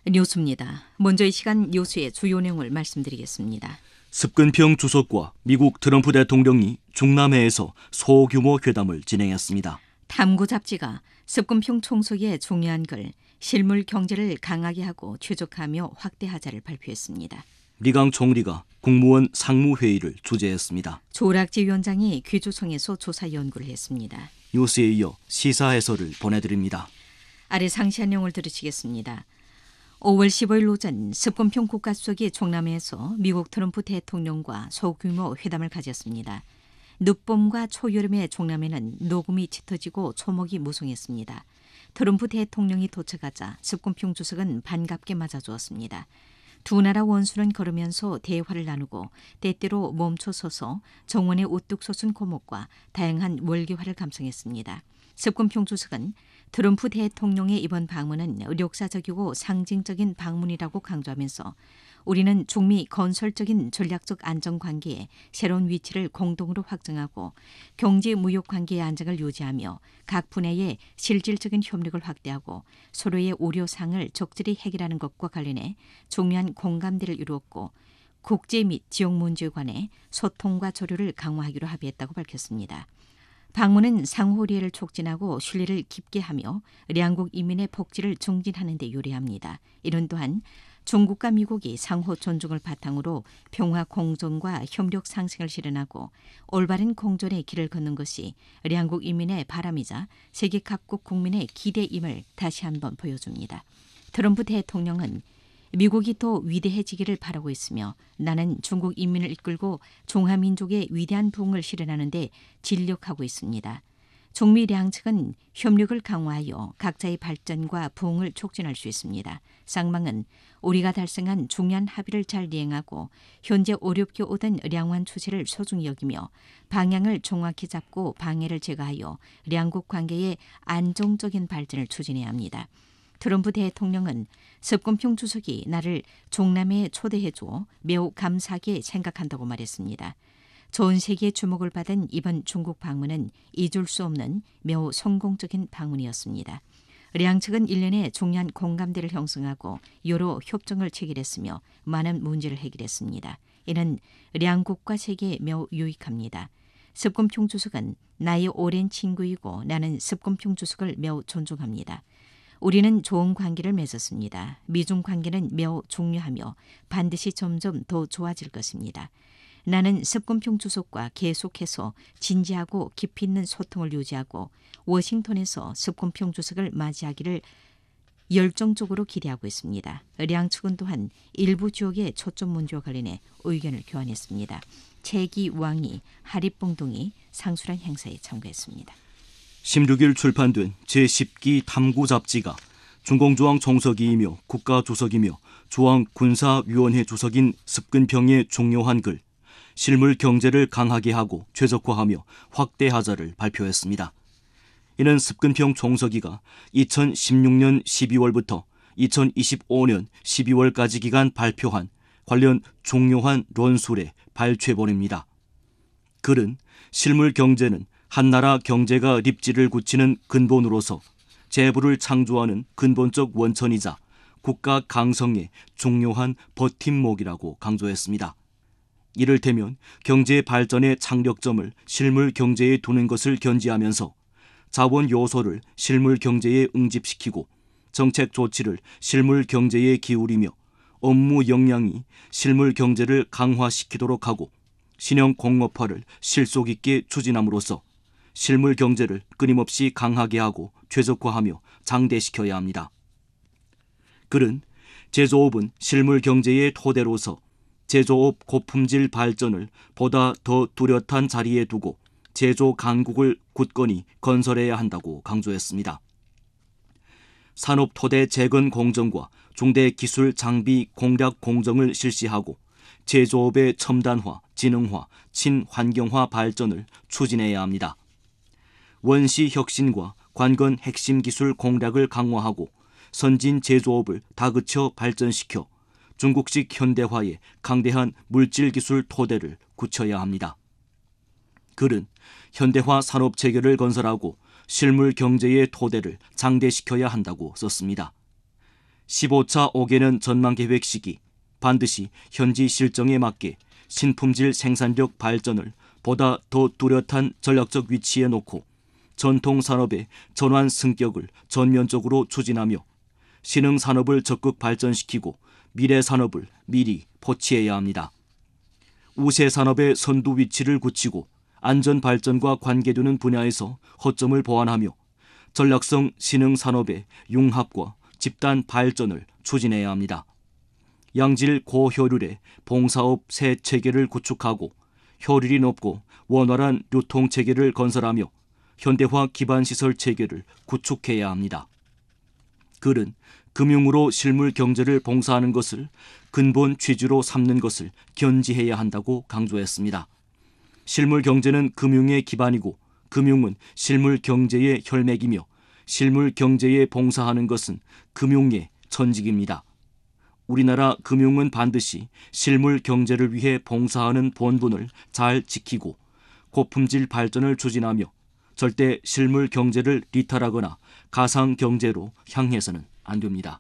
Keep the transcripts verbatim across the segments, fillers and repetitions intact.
뉴스입니다. 먼저 이 시간 뉴스의 주요 내용을 말씀드리겠습니다. 습근평 주석과 미국 트럼프 대통령이 중남해에서 소규모 회담을 진행했습니다. 탐구 잡지가 습근평 총석의 중요한 글 실물 경제를 강하게 하고 최적화하며 확대하자를 발표했습니다. 리강 총리가 국무원 상무회의를 주재했습니다. 조락지 위원장이 귀주청에서 조사 연구를 했습니다. 뉴스에 이어 시사 해설을 보내드립니다. 아래 상세한 내용을 들으시겠습니다. 오월 십오일 오전 습근평 국가수석이 중남해에서 미국 트럼프 대통령과 소규모 회담을 가졌습니다. 늦봄과 초여름의 중남해는 녹음이 짙어지고 초목이 무성했습니다. 트럼프 대통령이 도착하자 습근평 주석은 반갑게 맞아주었습니다. 두 나라 원수는 걸으면서 대화를 나누고 때때로 멈춰서서 정원에 우뚝 솟은 고목과 다양한 월계화를 감상했습니다. 습근평 주석은 트럼프 대통령의 이번 방문은 역사적이고 상징적인 방문이라고 강조하면서 우리는 중미 건설적인 전략적 안정관계에 새로운 위치를 공동으로 확정하고 경제 무역 관계의 안정을 유지하며 각 분야의 실질적인 협력을 확대하고 서로의 우려사항을 적절히 해결하는 것과 관련해 중요한 공감대를 이루었고 국제 및 지역 문제에 관해 소통과 조율을 강화하기로 합의했다고 밝혔습니다. 방문은 상호리해를 촉진하고 신뢰를 깊게 하며兩国 인민의 복지를 증진하는 데 유리합니다. 이런 또한 중국과 미국이 상호 존중을 바탕으로 평화 공존과 협력 상생을 실현하고 올바른 공존의 길을 걷는 것이兩国 인민의 바람이자 세계 각국 국민의 기대임을 다시 한번 보여줍니다. 트럼프 대통령은 미국이 더 위대해지기를 바라고 있으며 나는 중국 인민을 이끌고 중화민족의 위대한 부흥을 실현하는 데尽力하고 있습니다. 중미 양측은 협력을 강화하여 각자의 발전과 부흥을 촉진할 수 있습니다. 쌍방은 우리가 달성한 중요한 합의를 잘 이행하고 현재 어렵게 오던兩湾 추세를 소중히 여기며 방향을 정확히 잡고 방해를 제거하여兩国 관계의 안정적인 발전을 추진해야 합니다. 트럼프 대통령은 습근평 주석이 나를 중남해에 초대해줘 매우 감사하게 생각한다고 말했습니다. 전 세계의 주목을 받은 이번 중국 방문은 잊을 수 없는 매우 성공적인 방문이었습니다. 양측은 일 년에 중요한 공감대를 형성하고 여러 협정을 체결했으며 많은 문제를 해결했습니다. 이는兩국과 세계에 매우 유익합니다. 습근평 주석은 나의 오랜 친구이고 나는 습근평 주석을 매우 존중합니다. 우리는 좋은 관계를 맺었습니다. 미중 관계는 매우 중요하며 반드시 점점 더 좋아질 것입니다. 나는 습근평 주석과 계속해서 진지하고 깊이 있는 소통을 유지하고 워싱턴에서 습근평 주석을 맞이하기를 열정적으로 기대하고 있습니다. 양측은 또한 일부 지역의 초점 문제와 관련해 의견을 교환했습니다. 채기 왕이 하립봉동이 상수란 행사에 참가했습니다. 십육일 출판된 제십기 탐구 잡지가 중공조항 총석이이며 국가주석이며 중앙군사위원회 주석인 습근평의 중요한 글 실물 경제를 강하게 하고 최적화하며 확대하자를 발표했습니다. 이는 습근평 총서기가 이천십육년 십이월부터 이천이십오년 십이월까지 기간 발표한 관련 중요한論술의 발췌본입니다. 글은 실물 경제는 한 나라 경제가 립지를 굳히는 근본으로서 재부를 창조하는 근본적 원천이자 국가 강성의 중요한 버팀목이라고 강조했습니다. 이를테면 경제 발전의 창력점을 실물 경제에 두는 것을 견지하면서 자원 요소를 실물 경제에 응집시키고 정책 조치를 실물 경제에 기울이며 업무 역량이 실물 경제를 강화시키도록 하고 신형 공업화를 실속 있게 추진함으로써 실물 경제를 끊임없이 강하게 하고 최적화하며 장대시켜야 합니다. 글은 제조업은 실물 경제의 토대로서 제조업 고품질 발전을 보다 더 뚜렷한 자리에 두고 제조 강국을 굳건히 건설해야 한다고 강조했습니다. 산업 토대 재건 공정과 중대 기술 장비 공략 공정을 실시하고 제조업의 첨단화, 지능화, 친환경화 발전을 추진해야 합니다. 원시 혁신과 관건 핵심 기술 공략을 강화하고 선진 제조업을 다그쳐 발전시켜 중국식 현대화의 강대한 물질기술 토대를 굳혀야 합니다. 글은 현대화 산업체계를 건설하고 실물 경제의 토대를 장대시켜야 한다고 썼습니다. 십오 차 오 개년 전망계획 시기 반드시 현지 실정에 맞게 신품질 생산력 발전을 보다 더 뚜렷한 전략적 위치에 놓고 전통 산업의 전환 승격을 전면적으로 추진하며 신흥 산업을 적극 발전시키고 미래 산업을 미리 포치해야 합니다. 우세 산업의 선두 위치를 굳히고 안전 발전과 관계되는 분야에서 허점을 보완하며 전략성 신흥 산업의 융합과 집단 발전을 추진해야 합니다. 양질 고효율의 봉사업 새 체계를 구축하고 효율이 높고 원활한 유통 체계를 건설하며 현대화 기반 시설 체계를 구축해야 합니다. 글은 금융으로 실물 경제를 봉사하는 것을 근본 취지로 삼는 것을 견지해야 한다고 강조했습니다. 실물 경제는 금융의 기반이고 금융은 실물 경제의 혈맥이며 실물 경제에 봉사하는 것은 금융의 전직입니다. 우리나라 금융은 반드시 실물 경제를 위해 봉사하는 본분을 잘 지키고 고품질 발전을 추진하며 절대 실물 경제를 리탈하거나 가상 경제로 향해서는 안 됩니다.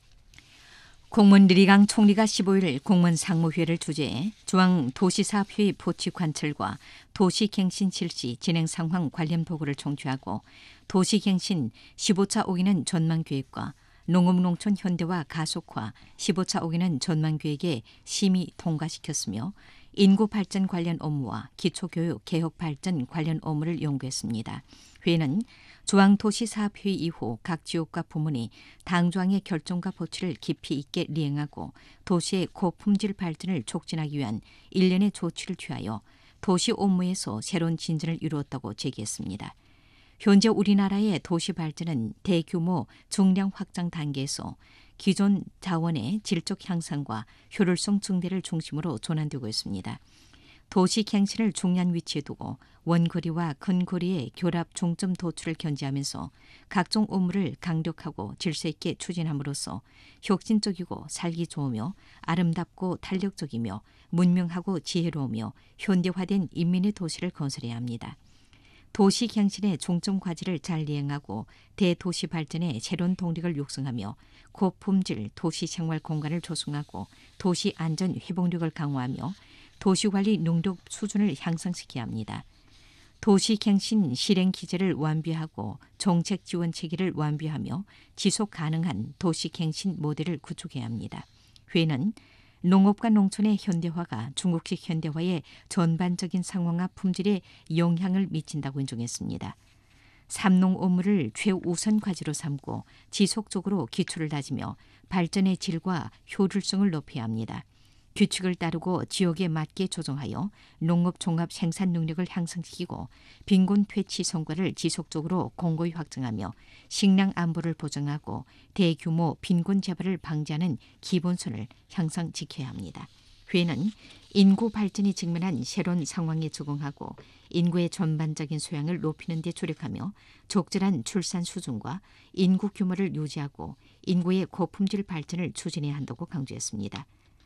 공무원 류리강 총리가 십오 일 공무원 상무회의를 주재해 중앙도시사업회의 보치 관철과 도시갱신 실시 진행 상황 관련 보고를 청취하고 도시갱신 십오 차 오 기년 전망계획과 농업농촌 현대화 가속화 십오 차 오 기년 전망계획에 심의 통과시켰으며 인구 발전 관련 업무와 기초교육 개혁 발전 관련 업무를 연구했습니다. 회의는 중앙도시사업회의 이후 각 지역과 부문이 당조항의 결정과 보치를 깊이 있게 리행하고 도시의 고품질 발전을 촉진하기 위한 일련의 조치를 취하여 도시 업무에서 새로운 진전을 이루었다고 제기했습니다. 현재 우리나라의 도시 발전은 대규모 중량 확장 단계에서 기존 자원의 질적 향상과 효율성 증대를 중심으로 전환되고 있습니다. 도시 갱신을 중요한 위치에 두고 원거리와 근거리의 결합 중점 도출을 견지하면서 각종 업무를 강력하고 질서 있게 추진함으로써 혁신적이고 살기 좋으며 아름답고 탄력적이며 문명하고 지혜로우며 현대화된 인민의 도시를 건설해야 합니다. 도시 갱신의 중점 과제를 잘 이행하고 대도시 발전의 새로운 동력을 육성하며 고품질 도시 생활 공간을 조성하고 도시 안전 회복력을 강화하며 도시관리 능력 수준을 향상시켜야 합니다. 도시갱신 실행 기제를 완비하고 정책 지원 체계를 완비하며 지속 가능한 도시갱신 모델을 구축해야 합니다. 회의는 농업과 농촌의 현대화가 중국식 현대화의 전반적인 상황과 품질에 영향을 미친다고 인정했습니다. 삼농 업무를 최우선 과제로 삼고 지속적으로 기초를 다지며 발전의 질과 효율성을 높여야 합니다. 규칙을 따르고 지역에 맞게 조정하여 농업 종합 생산 능력을 향상시키고 빈곤 퇴치 성과를 지속적으로 공고히 확정하며 식량 안보를 보장하고 대규모 빈곤 재발을 방지하는 기본선을 향상 지켜야 합니다. 회의는 인구 발전이 직면한 새로운 상황에 적응하고 인구의 전반적인 소양을 높이는 데 주력하며 적절한 출산 수준과 인구 규모를 유지하고 인구의 고품질 발전을 추진해야 한다고 강조했습니다.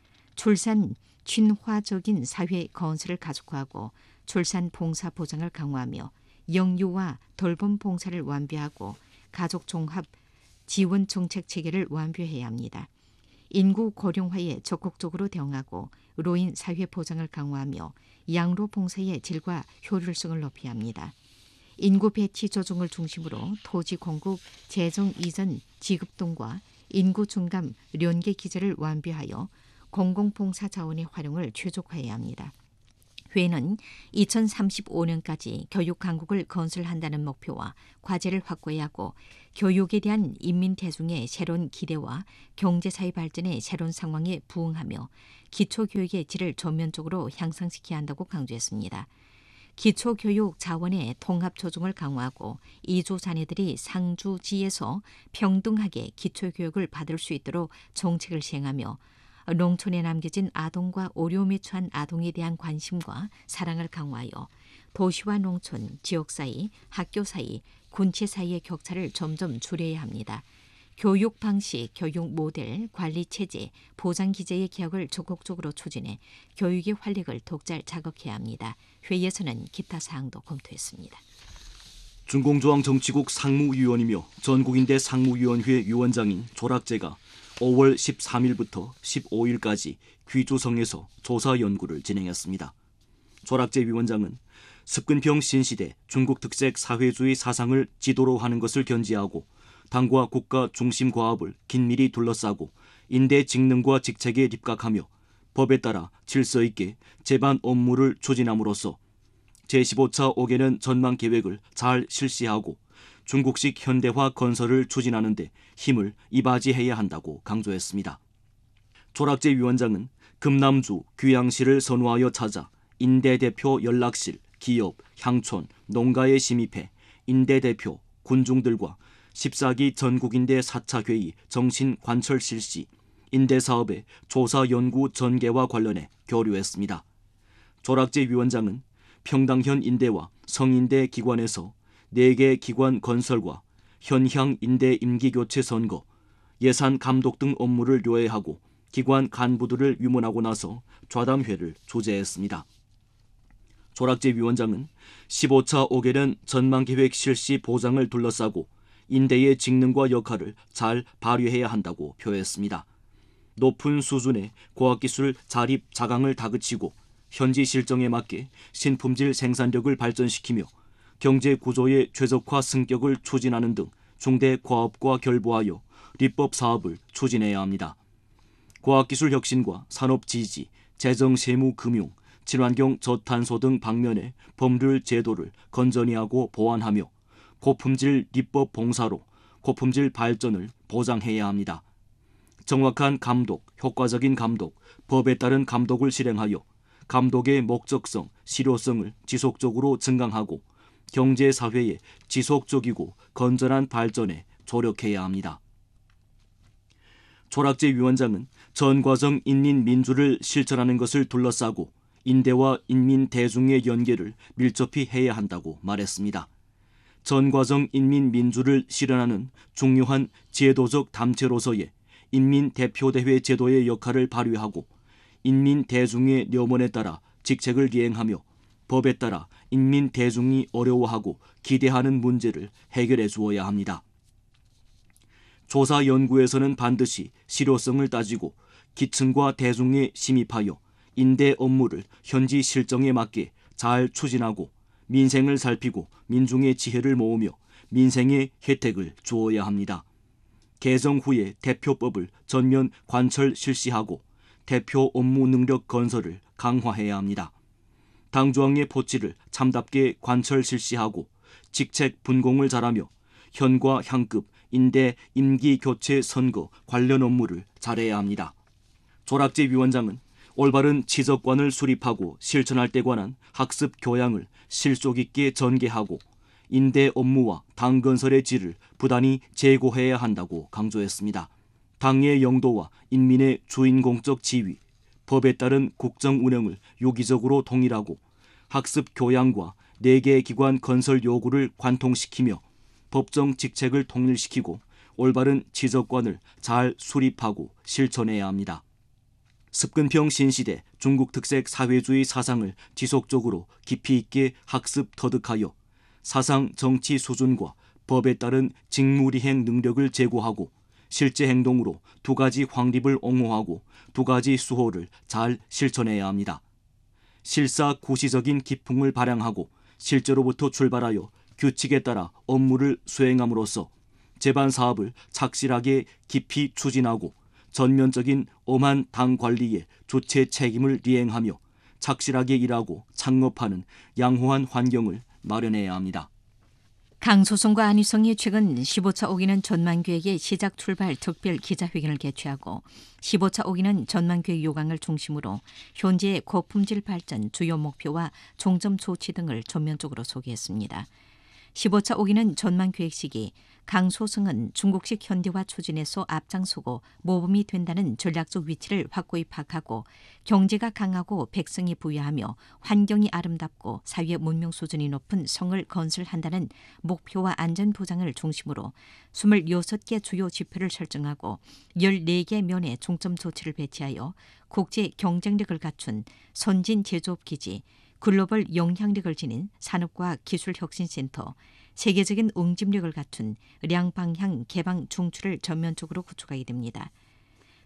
출산 친화적인 사회 건설을 가속화하고 출산 봉사 보장을 강화하며 영유아 돌봄 봉사를 완비하고 가족 종합 지원 정책 체계를 완비해야 합니다. 인구 고령화에 적극적으로 대응하고 노인 사회 보장을 강화하며 양로 봉사의 질과 효율성을 높여야 합니다. 인구 배치 조정을 중심으로 토지 공급 재정 이전 지급등과 인구 중감 연계 기제를 완비하여 공공봉사 자원의 활용을 최적화해야 합니다. 회의는 이천삼십오 년까지 교육 강국을 건설한다는 목표와 과제를 확고해야 하고 교육에 대한 인민 대중의 새로운 기대와 경제사회 발전의 새로운 상황에 부응하며 기초교육의 질을 전면적으로 향상시켜야 한다고 강조했습니다. 기초교육 자원의 통합 조정을 강화하고 이주 자녀들이 상주지에서 평등하게 기초교육을 받을 수 있도록 정책을 시행하며 농촌에 남겨진 아동과 어려움에 처한 아동에 대한 관심과 사랑을 강화하여 도시와 농촌, 지역 사이, 학교 사이, 군체 사이의 격차를 점점 줄여야 합니다. 교육 방식, 교육 모델, 관리 체제, 보장 기제의 개혁을 적극적으로 추진해 교육의 활력을 독잘 자극해야 합니다. 회의에서는 기타 사항도 검토했습니다. 중공조항정치국 상무위원이며 전국인대 상무위원회 위원장인 조락제가 오월 십삼일부터 십오일까지 귀주성에서 조사 연구를 진행했습니다. 조락재 위원장은 습근평 신시대 중국 특색 사회주의 사상을 지도로 하는 것을 견지하고 당과 국가 중심 과업을 긴밀히 둘러싸고 인대 직능과 직책에 입각하며 법에 따라 질서 있게 제반 업무를 추진함으로써 제십오차 오 개년 전망 계획을 잘 실시하고 중국식 현대화 건설을 추진하는 데 힘을 이바지해야 한다고 강조했습니다. 조락재 위원장은 금남주, 귀양시를 선호하여 찾아 인대 대표 연락실, 기업, 향촌, 농가에 심입해 인대 대표, 군중들과 십사기 전국인대 사차 회의 정신 관철 실시, 인대 사업의 조사 연구 전개와 관련해 교류했습니다. 조락재 위원장은 평당현 인대와 성인대 기관에서 네 개 기관 건설과 현향 인대 임기교체 선거, 예산 감독 등 업무를 요해하고 기관 간부들을 위문하고 나서 좌담회를 주재했습니다. 조락재 위원장은 십오차 오 개년 전망계획 실시 보장을 둘러싸고 인대의 직능과 역할을 잘 발휘해야 한다고 표했습니다. 높은 수준의 과학기술 자립 자강을 다그치고 현지 실정에 맞게 신품질 생산력을 발전시키며 경제 구조의 최적화 승격을 추진하는 등 중대 과업과 결부하여立법 사업을 추진해야 합니다. 과학기술 혁신과 산업 지지, 재정 세무 금융, 친환경 저탄소 등 방면의 법률 제도를 건전히 하고 보완하며 고품질立법 봉사로 고품질 발전을 보장해야 합니다. 정확한 감독, 효과적인 감독, 법에 따른 감독을 실행하여 감독의 목적성, 실효성을 지속적으로 증강하고 경제사회의 지속적이고 건전한 발전에 조력해야 합니다. 조락재 위원장은 전과정 인민민주를 실천하는 것을 둘러싸고 인대와 인민 대중의 연계를 밀접히 해야 한다고 말했습니다. 전과정 인민민주를 실현하는 중요한 제도적 담체로서의 인민대표대회 제도의 역할을 발휘하고 인민 대중의 려원에 따라 직책을 이행하며 법에 따라 인민 대중이 어려워하고 기대하는 문제를 해결해 주어야 합니다. 조사 연구에서는 반드시 실효성을 따지고 기층과 대중에 심입하여 인대 업무를 현지 실정에 맞게 잘 추진하고 민생을 살피고 민중의 지혜를 모으며 민생의 혜택을 주어야 합니다. 개정 후에 대표법을 전면 관철 실시하고 대표 업무 능력 건설을 강화해야 합니다. 당조항의 포치를 참답게 관철 실시하고 직책 분공을 잘하며 현과 향급, 인대 임기 교체 선거 관련 업무를 잘해야 합니다. 조락재 위원장은 올바른 지적관을 수립하고 실천할 때 관한 학습 교양을 실속 있게 전개하고 인대 업무와 당 건설의 질을 부단히 제고해야 한다고 강조했습니다. 당의 영도와 인민의 주인공적 지위, 법에 따른 국정 운영을 유기적으로 통일하고 학습 교양과 네 개 기관 건설 요구를 관통시키며 법정 직책을 통일시키고 올바른 지적관을 잘 수립하고 실천해야 합니다. 습근평 신시대 중국 특색 사회주의 사상을 지속적으로 깊이 있게 학습 터득하여 사상 정치 수준과 법에 따른 직무리행 능력을 제고하고 실제 행동으로 두 가지 확립을 옹호하고 두 가지 수호를 잘 실천해야 합니다. 실사구시적인 기풍을 발양하고 실제로부터 출발하여 규칙에 따라 업무를 수행함으로써 제반 사업을 착실하게 깊이 추진하고 전면적인 엄한 당 관리의 주체 책임을 이행하며 착실하게 일하고 창업하는 양호한 환경을 마련해야 합니다. 강소성과 안희성이 최근 십오차 오 기년 전망계획의 시작 출발 특별 기자회견을 개최하고 십오차 오 기년 전망계획 요강을 중심으로 현재의 고품질 발전 주요 목표와 종점 조치 등을 전면적으로 소개했습니다. 십오차 오 기년 전망계획 시기 강소성은 중국식 현대화 추진에서 앞장서고 모범이 된다는 전략적 위치를 확고히 파악하고 경제가 강하고 백성이 부유하며 환경이 아름답고 사회 문명 수준이 높은 성을 건설한다는 목표와 안전 보장을 중심으로 스물여섯 개 주요 지표를 설정하고 열네 개 면의 중점 조치를 배치하여 국제 경쟁력을 갖춘 선진 제조업 기지, 글로벌 영향력을 지닌 산업과 기술혁신센터, 세계적인 응집력을 갖춘 량방향 개방 중추를 전면적으로 구축하게 됩니다.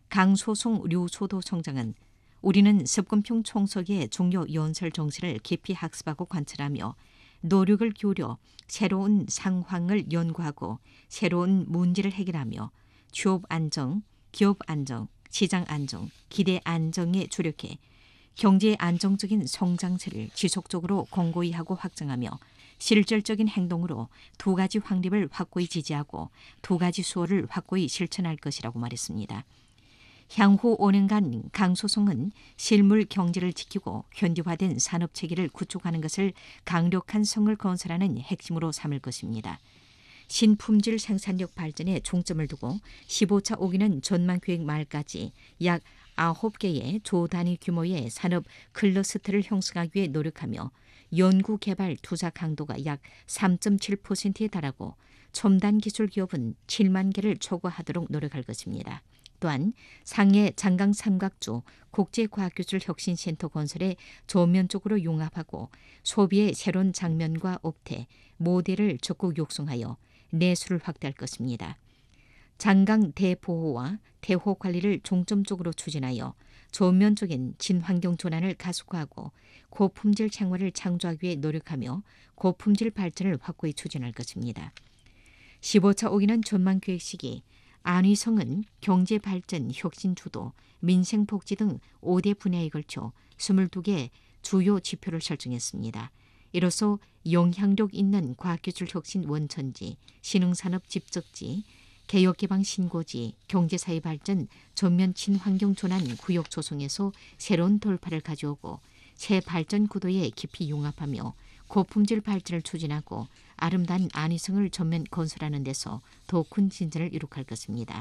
강소송 류소도 총장은 우리는 습권평 총석의 중요 연설 정신을 깊이 학습하고 관찰하며 노력을 기울여 새로운 상황을 연구하고 새로운 문제를 해결하며 취업 안정, 기업 안정, 시장 안정, 기대 안정에 주력해 경제의 안정적인 성장세를 지속적으로 공고히 하고 확장하며 실질적인 행동으로 두 가지 확립을 확고히 지지하고 두 가지 수호를 확고히 실천할 것이라고 말했습니다. 향후 오 년간 강소송은 실물 경제를 지키고 현대화된 산업체계를 구축하는 것을 강력한 성을 건설하는 핵심으로 삼을 것입니다. 신품질 생산력 발전에 중점을 두고 십오 차 오 기는 전망계획 말까지 약 아홉 개의 조단위 규모의 산업 클러스터를 형성하기 위해 노력하며 연구개발 투자 강도가 약 삼 점 칠 퍼센트에 달하고 첨단 기술 기업은 칠만 개를 초과하도록 노력할 것입니다. 또한 상해 장강 삼각주 국제과학기술 혁신센터 건설에 전면적으로 융합하고 소비의 새로운 장면과 업태, 모델을 적극 육성하여 내수를 확대할 것입니다. 장강 대보호와 대호 관리를 중점적으로 추진하여 전면적인 친환경 전환을 가속화하고 고품질 생활을 창조하기 위해 노력하며 고품질 발전을 확고히 추진할 것입니다. 십오 차 오 기는 전망계획 시기 안휘성은 경제발전, 혁신주도, 민생복지 등 오 대 분야에 걸쳐 이십이 개 주요 지표를 설정했습니다. 이로써 영향력 있는 과학기술 혁신 원천지, 신흥산업 집적지, 개혁개방 신고지, 경제사회 발전, 전면 친환경 전환 구역 조성에서 새로운 돌파를 가져오고 새 발전 구도에 깊이 융합하며 고품질 발전을 추진하고 아름다운 안휘성을 전면 건설하는 데서 더 큰 진전을 이룩할 것입니다.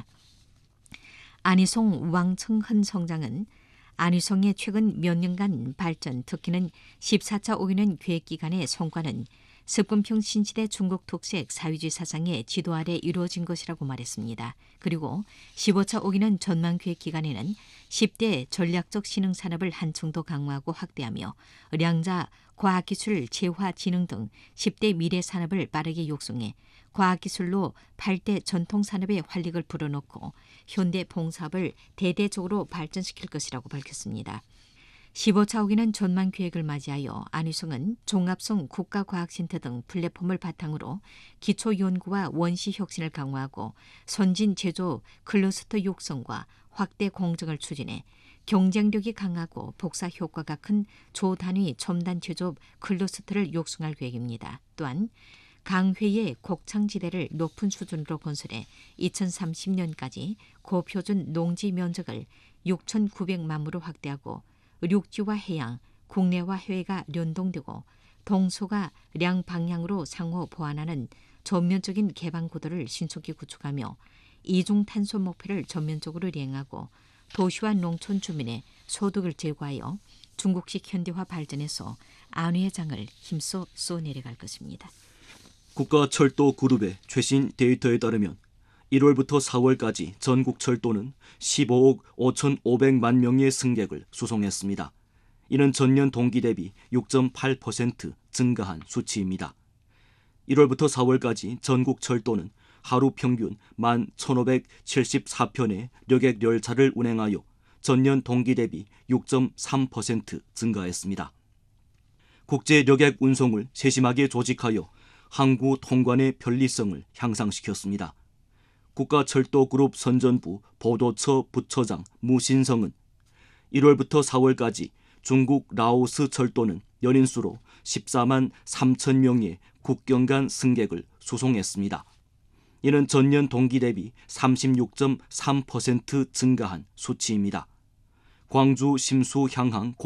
안휘성 왕청헌 성장은 안휘성의 최근 몇 년간 발전, 특히는 십사 차 오 기는 계획기간의 성과는 습권평 신시대 중국 특색 사회주의 사상의 지도 아래 이루어진 것이라고 말했습니다. 그리고 십오 차 오 기는 전망계획 기간에는 십 대 전략적 신흥산업을 한층 더 강화하고 확대하며 량자, 과학기술, 재화진흥 등 십 대 미래산업을 빠르게 육성해 과학기술로 팔 대 전통산업의 활력을 불어넣고 현대 봉사업을 대대적으로 발전시킬 것이라고 밝혔습니다. 십오 차 오 기는 전망계획을 맞이하여 안휘성은 종합성 국가과학센터 등 플랫폼을 바탕으로 기초연구와 원시혁신을 강화하고 선진제조 클러스터 육성과 확대 공정을 추진해 경쟁력이 강하고 복사효과가 큰 조단위 첨단 제조업 클러스터를 육성할 계획입니다. 또한 강회의 곡창지대를 높은 수준으로 건설해 이천삼십 년까지 고표준 농지 면적을 육천구백만 무로 확대하고 육지와 해양, 국내와 해외가 연동되고 동서가 량 방향으로 상호 보완하는 전면적인 개방 구도를 신속히 구축하며 이중탄소 목표를 전면적으로 이행하고 도시와 농촌 주민의 소득을 제고하여 중국식 현대화 발전에서 안휘의 장을 힘써 쏘내려갈 것입니다. 국가철도그룹의 최신 데이터에 따르면 일월부터 사월까지 전국철도는 십오억 오천오백만 명의 승객을 수송했습니다. 이는 전년 동기 대비 육 점 팔 퍼센트 증가한 수치입니다. 일월부터 사월까지 전국철도는 하루 평균 만 천오백칠십사 편의 여객 열차를 운행하여 전년 동기 대비 육 점 삼 퍼센트 증가했습니다. 국제 여객 운송을 세심하게 조직하여 항구 통관의 편리성을 향상시켰습니다. 국가철도그룹 선전부 보도처 부처장 무신성은 일월부터 사월까지 중국 라오스 철도는 연인수로 십사만 삼천 명의 국경 간 승객을 수송했습니다. 이는 전년 동기 대비 삼십육 점 삼 퍼센트 증가한 수치입니다. 광주 심수 향항